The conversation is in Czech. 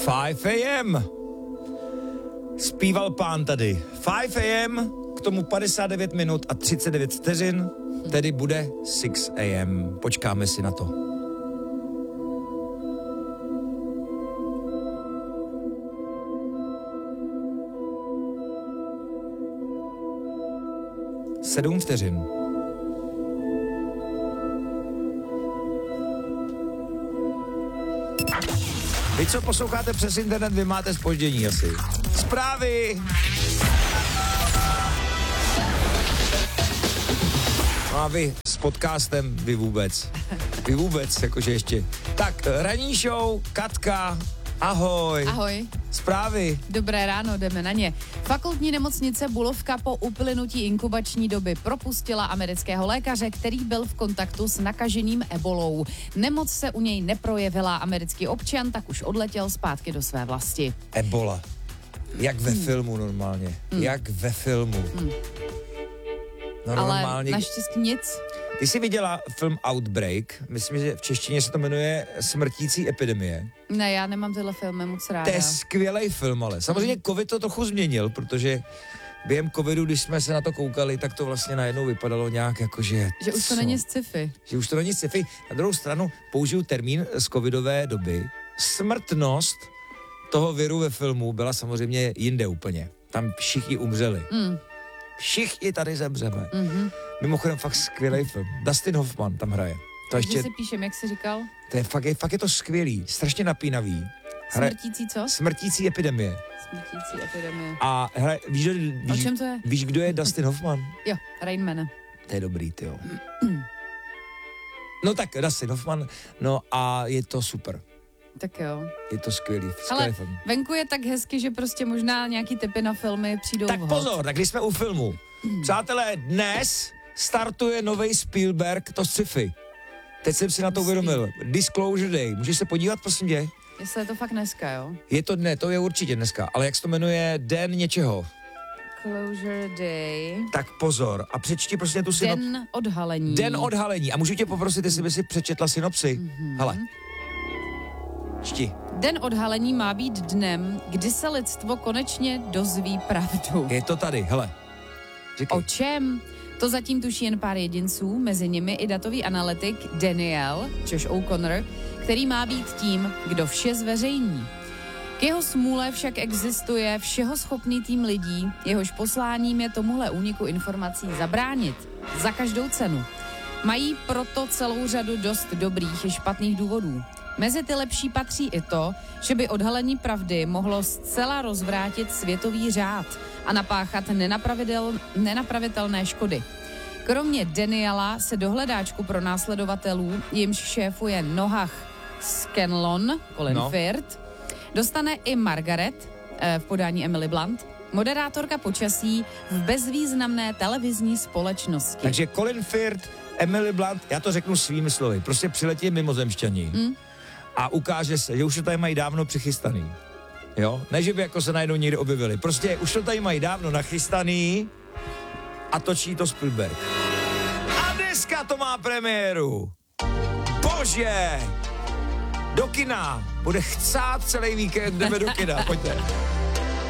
5 a.m. Zpíval pán tady. 5 a.m. k tomu 59 minut a 39 vteřin, tedy bude 6 a.m. Počkáme si na to. Sedm vteřin. Vy, co posloucháte přes internet, vy máte zpoždění asi. Zprávy! No a vy s podcastem, vy vůbec, jakože ještě. Tak, ranní show, Katka, ahoj. Ahoj. Zprávy. Dobré ráno, jdeme na ně. Fakultní nemocnice Bulovka po uplynutí inkubační doby propustila amerického lékaře, který byl v kontaktu s nakaženým ebolou. Nemoc se u něj neprojevila, americký občan tak už odletěl zpátky do své vlasti. Ebola. Jak ve filmu normálně. Jak ve filmu. No, ale normálně. naštěstí nic. Ty jsi viděla film Outbreak, myslím, že v češtině se to jmenuje Smrtící epidemie. Ne, já nemám tyhle filmy moc ráda. To je skvělej film, ale samozřejmě covid to trochu změnil, protože během covidu, když jsme se na to koukali, tak to vlastně najednou vypadalo nějak jako, že už to není sci-fi. Že už to není sci-fi. Na druhou stranu použiju termín z covidové doby. Smrtnost toho viru ve filmu byla samozřejmě jinde úplně. Tam všichni umřeli. Všichni tady zemřeme. Mimochodem fakt skvělej film. Dustin Hoffman tam hraje. To ještě, si píšem, jak jsi říkal? To je fakt je to skvělý, strašně napínavý. Smrtící co? Smrtící epidemie. Smrtící epidemie. A víš, o čem to je? Víš, kdo je Dustin Hoffman? Jo, Rain Man. To je dobrý, tyjo. No tak Dustin Hoffman, no a je to super. Tak jo. Je to skvělý film. Venku je tak hezky, že prostě možná nějaký tipy na filmy přijdou Tak vhod. pozor, tak když jsme u filmu. Přátelé, dnes startuje novej Spielberg, to sci-fi. Teď jsem si na to uvědomil. Disclosure Day. Můžeš se podívat, prosím tě? Jestli je to fakt dneska, jo? To je určitě dneska, ale jak se to jmenuje, Den něčeho. Closure Day. Tak pozor a přečti prostě tu synopsi. Den odhalení. Den odhalení. A můžu tě poprosit, jestli by si přečetla synopsi? Hele. Čti. Den odhalení má být dnem, kdy se lidstvo konečně dozví pravdu. Je to tady, hele. Říkej. O čem? To zatím tuší jen pár jedinců, mezi nimi i datový analytik Daniel, což O'Connor, který má být tím, kdo vše zveřejní. K jeho smůle však existuje všeho schopný tým lidí, jehož posláním je tomuhle úniku informací zabránit. Za každou cenu. Mají proto celou řadu dost dobrých i špatných důvodů. Mezi ty lepší patří i to, že by odhalení pravdy mohlo zcela rozvrátit světový řád a napáchat nenapravitelné škody. Kromě Daniela se do hledáčku pro následovatelů, jimž šéfuje Noah Scanlon, Colin Firth, dostane i Margaret v podání Emily Blunt, moderátorka počasí v bezvýznamné televizní společnosti. Takže Colin Firth, Emily Blunt, já to řeknu svými slovy, prostě přiletí mimozemšťaní. A ukáže se, že už to tady mají dávno přichystaný. Jo? Ne, že by jako se najednou někde objevili. Prostě už to tady mají dávno nachystaný a točí to Spielberg. A dneska to má premiéru. Bože! Do kina. Bude chcát celý víkend, jdeme do kina. Pojďte.